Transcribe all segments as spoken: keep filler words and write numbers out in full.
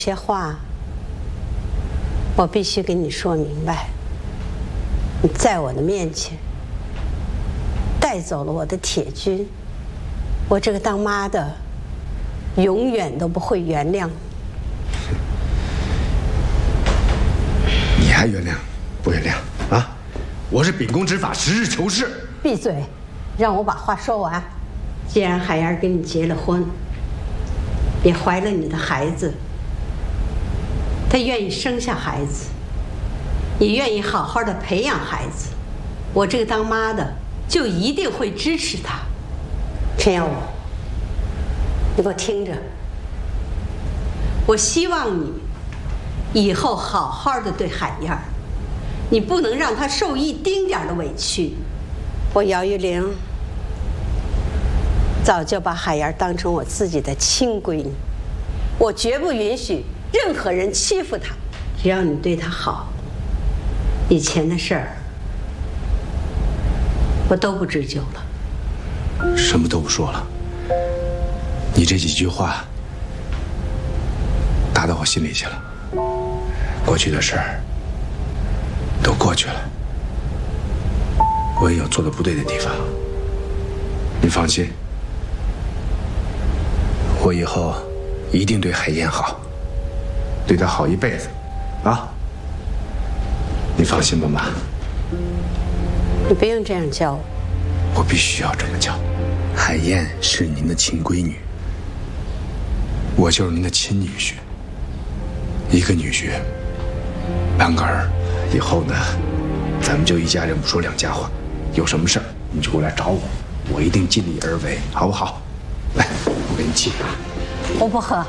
些话我必须跟你说明白。你在我的面前带走了我的铁军，我这个当妈的永远都不会原谅你。你还原谅不原谅啊？我是秉公执法，实事求是。 闭嘴，让我把话说完。既然海燕跟你结了婚，也怀了你的孩子，她愿意生下孩子，也愿意好好的培养孩子，我这个当妈的就一定会支持她。陈耀武，你给我听着，我希望你以后好好的对海燕，你不能让她受一丁点的委屈。我姚玉玲早就把海燕当成我自己的亲闺女，我绝不允许任何人欺负她。只要你对她好，以前的事儿我都不追究了。 什么都不说了，你这几句话打到我心里去了。过去的事儿都过去了，我也有做的不对的地方，你放心，我以后一定对海燕好，对她好一辈子，啊！你放心吧，妈。 你不用这样叫我， 我必须要这么叫。海燕是您的亲闺女，我就是您的亲女婿，一个女婿，半个儿。以后呢，咱们就一家人不说两家话，有什么事儿你就过来找我，我一定尽力而为，好不好？来，我给你沏。 我不喝。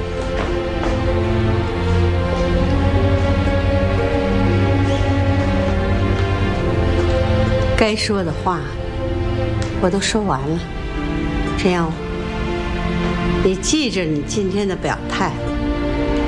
该说的话我都说完了，陈耀武，你记着你今天的表态。